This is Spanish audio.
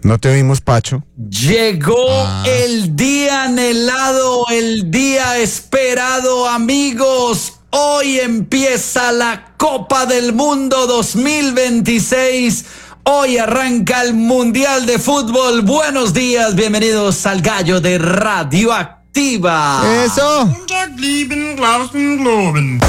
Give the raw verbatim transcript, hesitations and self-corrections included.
No te oímos, Pacho. Llegó ah. el día anhelado, el día esperado, amigos. Hoy empieza la Copa del Mundo dos mil veintiséis. Hoy arranca el Mundial de Fútbol. Buenos días, bienvenidos al Gallo de Radioactiva. Eso.